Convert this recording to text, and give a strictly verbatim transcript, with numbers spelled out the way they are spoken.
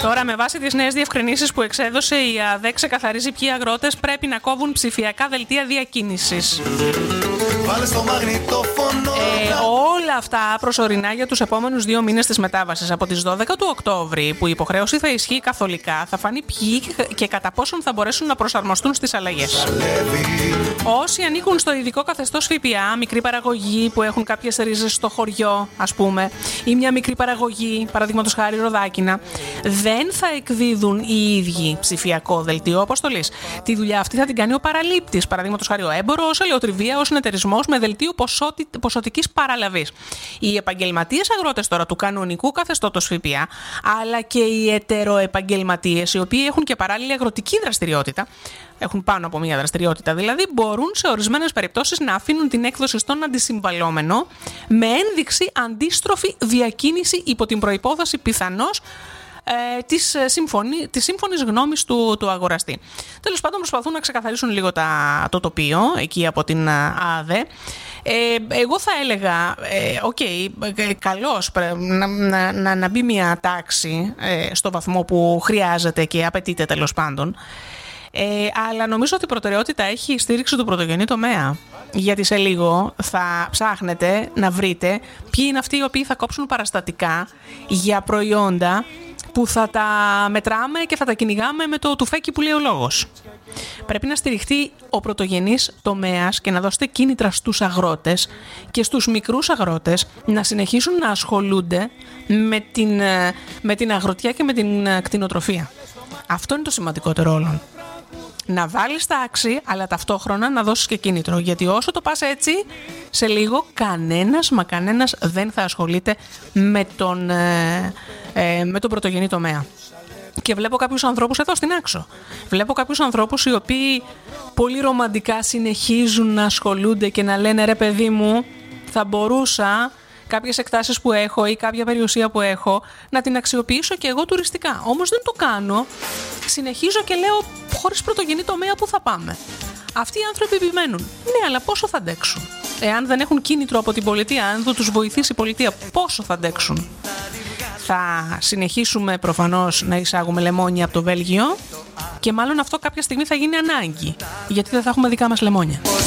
Τώρα, με βάση τις νέες διευκρινήσεις που εξέδωσε η ΑΔΕ, ξεκαθαρίζει ποιοι αγρότες πρέπει να κόβουν ψηφιακά δελτία διακίνησης. Ε, όλα αυτά προσωρινά για τους επόμενους δύο μήνες της μετάβασης. Από τις δώδεκα του Οκτώβρη, που η υποχρέωση θα ισχύει καθολικά, θα φανεί ποιοι και κατά πόσον θα μπορέσουν να προσαρμοστούν στις αλλαγές. Όσοι ανήκουν στο ειδικό καθεστώς ΦΠΑ, μικρή παραγωγή που έχουν κάποιες ρίζες στο χωριό, ας πούμε, ή μια μικρή παραγωγή, παραδείγματος χάρη ροδάκινα, δεν θα εκδίδουν οι ίδιοι ψηφιακό δελτίο αποστολής. Τη δουλειά αυτή θα την κάνει ο παραλήπτης, παραδείγματος χάρη ο έμπορος, ο ελαιοτριβία, ο συνεταιρισμός με δελτίο ποσότη, ποσοτικής παραλαβής. Οι επαγγελματίες αγρότες τώρα του κανονικού καθεστώτος ΦΠΑ, αλλά και οι ετεροεπαγγελματίες, οι οποίοι έχουν και παράλληλη αγροτική δραστηριότητα, έχουν πάνω από μία δραστηριότητα δηλαδή, μπορούν σε ορισμένες περιπτώσεις να αφήνουν την έκδοση στον αντισυμβαλόμενο με ένδειξη αντίστροφη διακίνηση υπό την προϋπόθεση πιθανώς ε, της, συμφωνή, της σύμφωνης γνώμης του, του αγοραστή. Τέλος πάντων, προσπαθούν να ξεκαθαρίσουν λίγο τα, το τοπίο εκεί από την ΑΔΕ. Ε, εγώ θα έλεγα, οκ, ε, okay, καλώς να, να, να, να μπει μια τάξη ε, στο βαθμό που χρειάζεται και απαιτείται τέλος πάντων. Ε, αλλά νομίζω ότι η προτεραιότητα έχει η στήριξη του πρωτογενή τομέα. Γιατί σε λίγο θα ψάχνετε να βρείτε ποιοι είναι αυτοί οι οποίοι θα κόψουν παραστατικά για προϊόντα που θα τα μετράμε και θα τα κυνηγάμε με το τουφέκι που λέει ο λόγος. Πρέπει να στηριχτεί ο πρωτογενής τομέας και να δώσετε κίνητρα στους αγρότες και στους μικρούς αγρότες να συνεχίσουν να ασχολούνται με την, με την αγροτιά και με την κτηνοτροφία. Αυτό είναι το σημαντικότερο όλων. Να βάλεις τάξη, αλλά ταυτόχρονα να δώσεις και κίνητρο. Γιατί όσο το πας έτσι, σε λίγο κανένας μα κανένας δεν θα ασχολείται με τον, ε, ε, με τον πρωτογενή τομέα. Και βλέπω κάποιους ανθρώπους εδώ στην Άξο. Βλέπω κάποιους ανθρώπους οι οποίοι πολύ ρομαντικά συνεχίζουν να ασχολούνται και να λένε ρε παιδί μου, θα μπορούσα κάποιες εκτάσεις που έχω ή κάποια περιουσία που έχω να την αξιοποιήσω και εγώ τουριστικά. Όμως δεν το κάνω. Συνεχίζω και λέω χωρίς πρωτογενή τομέα πού θα πάμε. Αυτοί οι άνθρωποι επιμένουν. Ναι, αλλά πόσο θα αντέξουν? Εάν δεν έχουν κίνητρο από την πολιτεία, αν δεν τους βοηθήσει η πολιτεία, πόσο θα αντέξουν? Θα συνεχίσουμε προφανώς να εισάγουμε λεμόνια από το Βέλγιο και μάλλον αυτό κάποια στιγμή θα γίνει ανάγκη, γιατί δεν θα έχουμε δικά μας λεμόνια.